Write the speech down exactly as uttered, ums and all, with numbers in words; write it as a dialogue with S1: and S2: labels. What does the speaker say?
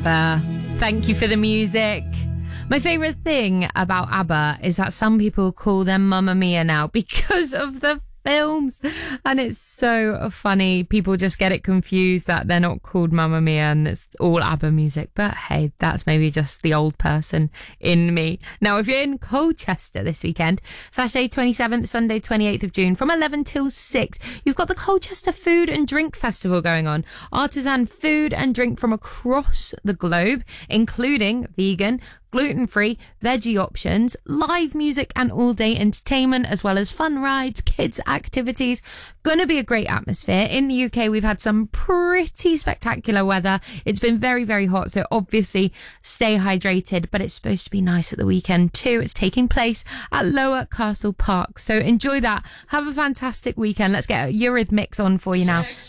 S1: ABBA. Thank you for the music. My favourite thing about ABBA is that some people call them Mamma Mia now because of the films, and it's so funny. People just get it confused that they're not called Mamma Mia and it's all ABBA music, but hey, that's maybe just the old person in me. Now, if you're in Colchester this weekend, Saturday twenty-seventh, Sunday twenty-eighth of June from eleven till six, you've got the Colchester Food and Drink Festival going on. Artisan food and drink from across the globe, including vegan, gluten-free, veggie options, live music and all-day entertainment, as well as fun rides, kids activities. Gonna be a great atmosphere. In the U K, we've had some pretty spectacular weather. It's been very, very hot, so obviously stay hydrated, but it's supposed to be nice at the weekend too. It's taking place at Lower Castle Park, so enjoy that. Have a fantastic weekend. Let's get Eurythmics on for you now.